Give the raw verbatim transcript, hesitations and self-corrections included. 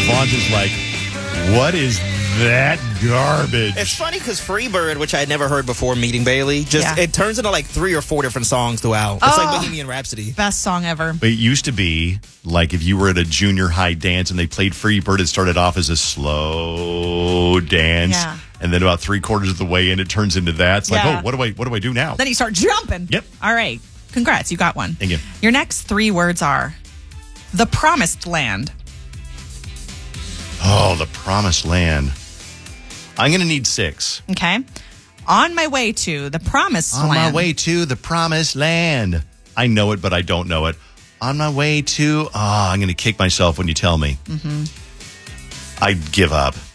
font is like, what is that garbage? It's funny because Freebird, which I had never heard before meeting Bailey, just Yeah. it turns into like three or four different songs throughout. It's Oh. like Bohemian Rhapsody. Best song ever. It used to be like if you were at a junior high dance and they played Freebird, it started off as a slow dance. Yeah. And then about three quarters of the way in, it turns into that. It's like, Yeah. oh, what do I what do I do now? Then you start jumping. Yep. All right. Congrats. You got one. Thank you. Your next three words are the promised land. Oh, the promised land. I'm going to need six. Okay. On my way to the promised On land. my way to the promised land. I know it, but I don't know it. On my way to... Oh, I'm going to kick myself when you tell me. Mm-hmm. I give up.